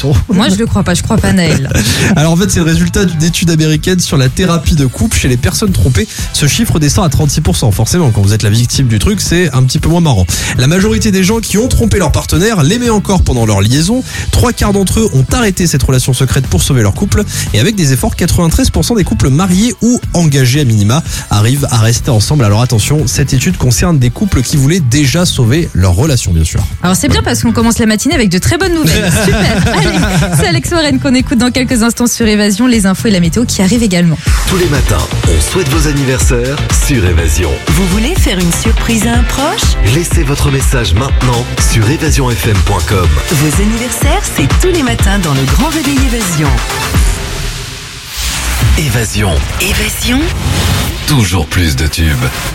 relation. Moi, je le crois pas. Je crois pas, Naël. Alors en fait, c'est le résultat d'une étude américaine sur la thérapie de couple chez les personnes trompées. Ce chiffre descend à 36%. Forcément, quand vous êtes la victime du truc, c'est un petit peu moins marrant. La majorité des gens qui ont trompé leur partenaire l'aimaient encore pendant leur liaison. 3/4 d'entre eux ont arrêté cette relation secrète pour sauver leur couple. Et avec des efforts, 93% des couples mariés ou engagés à minima arrivent à rester ensemble. Alors attention, cette étude concerne des couples qui voulaient déjà sauver leur relation, bien sûr. Alors c'est bien parce qu'on commence la matinée avec de très bonnes nouvelles. Super. Allez, c'est Alex Warren qu'on écoute dans quelques instants sur Évasion. Les infos et la météo qui arrivent également. Tous les matins, on souhaite vos anniversaires sur Évasion. Vous voulez faire une surprise à un proche? Laissez votre message maintenant sur évasionfm.com. Vos anniversaires, c'est tous les matins dans le Grand Réveil Évasion. Évasion, Évasion, toujours plus de tubes.